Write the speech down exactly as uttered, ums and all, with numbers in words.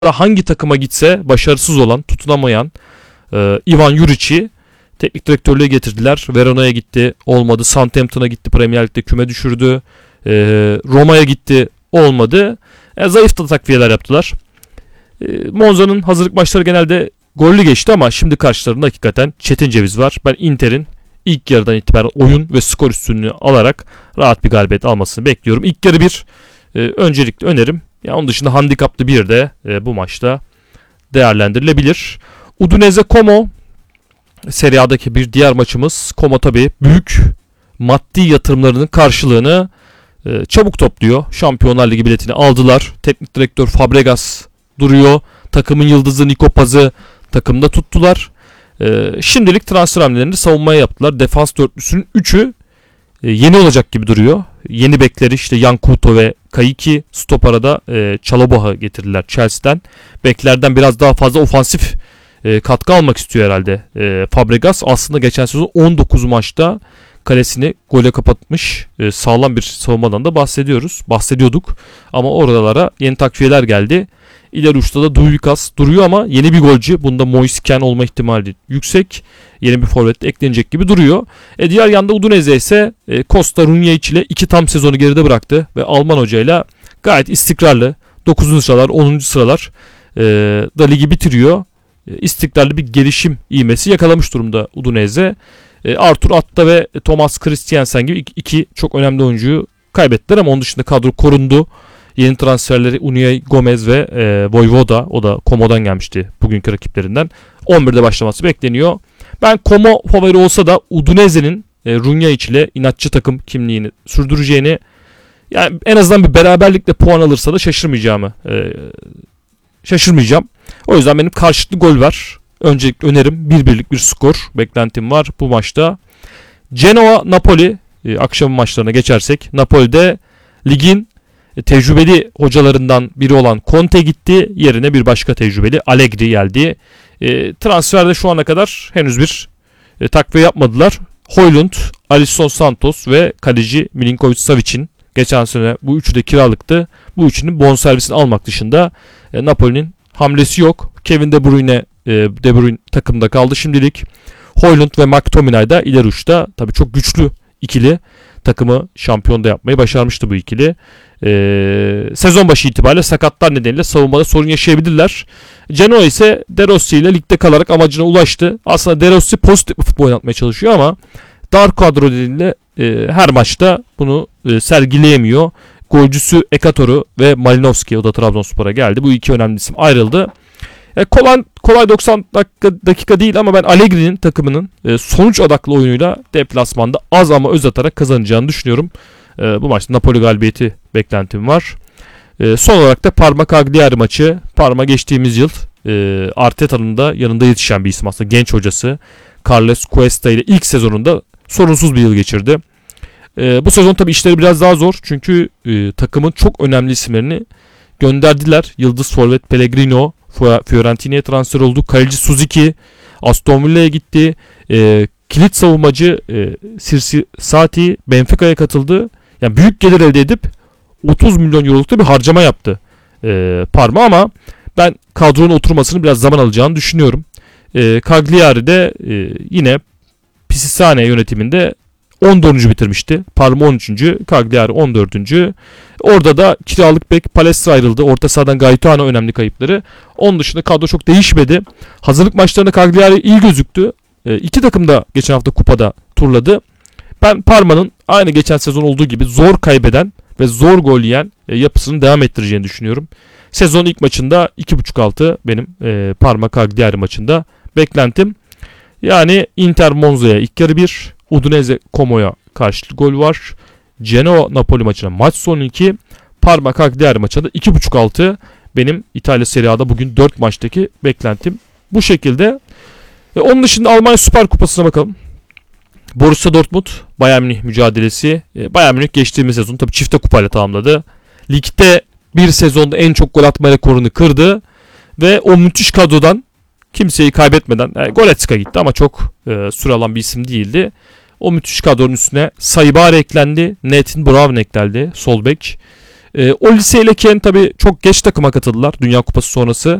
hangi takıma gitse başarısız olan, tutunamayan e, Ivan Juric'i teknik direktörlüğe getirdiler. Verona'ya gitti, olmadı. Southampton'a gitti, Premier Lig'de küme düşürdü. E, Roma'ya gitti, olmadı. E, zayıf da takviyeler yaptılar. E, Monza'nın hazırlık maçları genelde gollü geçti ama şimdi karşılarında hakikaten çetin ceviz var. Ben Inter'in ilk yarıdan itibaren oyun ve skor üstünlüğü alarak rahat bir galibiyet almasını bekliyorum. İlk yarı bir e, öncelikli önerim. Ya onun dışında handikaplı bir de e, bu maçta değerlendirilebilir. Udinese Como Serie A'daki bir diğer maçımız. Como tabii büyük maddi yatırımlarının karşılığını e, çabuk topluyor. Şampiyonlar Ligi biletini aldılar. Teknik direktör Fabregas duruyor. Takımın yıldızı Nico Paz'ı takımda tuttular. E, şimdilik transfer hamlelerini savunmaya yaptılar. Defans dörtlüsünün üçü e, yeni olacak gibi duruyor. Yeni bekleri işte Yan Couto ve Kayiki, stopara da e, Chalobah'ı getirdiler Chelsea'den. Beklerden biraz daha fazla ofansif e, katkı almak istiyor herhalde e, Fabregas. Aslında geçen sezon on dokuz maçta kalesini gole kapatmış e, sağlam bir savunmadan da bahsediyoruz. Bahsediyorduk ama oralara yeni takviyeler geldi. İleri uçta da Duikas duruyor ama yeni bir golcü. Bunda Moise Kean olma ihtimali yüksek. Yeni bir forvet eklenecek gibi duruyor. E diğer yanda Udinese ise e, Costa Runjaic ile iki tam sezonu geride bıraktı. Ve Alman hocayla gayet istikrarlı dokuzuncu sıralar onuncu sıralar e, da ligi bitiriyor. E, istikrarlı bir gelişim ivmesi yakalamış durumda Udinese. E, Arthur Atta ve Thomas Christiansen gibi iki, iki çok önemli oyuncuyu kaybettiler ama onun dışında kadro korundu. Yeni transferleri Unai Gomez ve e, Voivoda, o da Como'dan gelmişti bugünkü rakiplerinden. on birde başlaması bekleniyor. Ben Como favori olsa da Udinese'nin e, Runjaic ile inatçı takım kimliğini sürdüreceğini, yani en azından bir beraberlikle puan alırsa da şaşırmayacağımı e, şaşırmayacağım. O yüzden benim karşılıklı gol var. Öncelikle önerim bir birlik bir skor beklentim var bu maçta. Genoa Napoli e, akşam maçlarına geçersek, Napoli'de ligin tecrübeli hocalarından biri olan Conte gitti. Yerine bir başka tecrübeli Allegri geldi. E, transferde şu ana kadar henüz bir e, takviye yapmadılar. Højlund, Alisson Santos ve kaleci Milinkovic Savic'in geçen sene bu üçü de kiralıktı. Bu üçünün bonservisini almak dışında e, Napoli'nin hamlesi yok. Kevin De Bruyne, e, De Bruyne takımda kaldı şimdilik. Højlund ve McTominay da ileri uçta. Tabii çok güçlü ikili. Takımı şampiyonda yapmayı başarmıştı bu ikili. Ee, sezon başı itibariyle sakatlar nedeniyle savunmada sorun yaşayabilirler. Genoa ise De Rossi ile ligde kalarak amacına ulaştı. Aslında De Rossi pozitif bir futbol oynatmaya çalışıyor ama dar kadro nedeniyle e, her maçta bunu e, sergileyemiyor. Golcüsü Ekatoru ve Malinovski, o da Trabzonspor'a geldi. Bu iki önemli isim ayrıldı. E, kolay, kolay doksan dakika, dakika değil ama ben Allegri'nin takımının e, sonuç odaklı oyunuyla deplasmanda az ama öz atarak kazanacağını düşünüyorum. E, bu maçta Napoli galibiyeti beklentim var. E, son olarak da Parma Cagliari maçı. Parma geçtiğimiz yıl e, Arteta'nın da yanında yetişen bir isim aslında. Genç hocası Carles Cuesta ile ilk sezonunda sorunsuz bir yıl geçirdi. E, bu sezon tabii işleri biraz daha zor. Çünkü e, takımın çok önemli isimlerini gönderdiler. Yıldız forvet Pellegrino Fiorentina'ya transfer oldu. Kaleci Suzuki Aston Villa'ya gitti. E, kilit savunmacı e, Sirsi Sati Benfica'ya katıldı. Yani büyük gelir elde edip otuz milyon euroluk da bir harcama yaptı e, Parma ama ben kadronun oturmasını biraz zaman alacağını düşünüyorum. E, Cagliari'de e, yine Pisisane yönetiminde on dördüncü bitirmişti. Parma on üçüncü Cagliari on dördüncü Orada da kiralık bek Palestra ayrıldı. Orta sahadan Gaetano önemli kayıpları. Onun dışında kadro çok değişmedi. Hazırlık maçlarında Cagliari iyi gözüktü. E, iki takım da geçen hafta kupada turladı. Ben Parma'nın aynı geçen sezon olduğu gibi zor kaybeden ve zor gol yiyen e, yapısını devam ettireceğini düşünüyorum. Sezon ilk maçında iki buçuk altı benim e, Parma Cagliari maçında beklentim. Yani Inter Monza'ya ilk yarı bir, Udinese Como'ya karşılıklı gol var. Genoa Napoli maçına maç sonu iki, Parma Cagliari maçında iki buçuk altı benim İtalya Serie A'da bugün dört maçtaki beklentim bu şekilde. Ve onun dışında Almanya Süper Kupası'na bakalım. Borussia Dortmund Bayern Münih mücadelesi. Bayern Münih geçtiğimiz sezon tabii çifte kupayla tamamladı. Ligde bir sezonda en çok gol atma rekorunu kırdı ve o müthiş kadrodan kimseyi kaybetmeden yani Goretzka gitti ama çok e, süre alan bir isim değildi. O müthiş kadronun üstüne Saibari eklendi. Nathan Brown eklendi. Sol bek. E, Olise ile Ken tabii çok geç takıma katıldılar Dünya Kupası sonrası.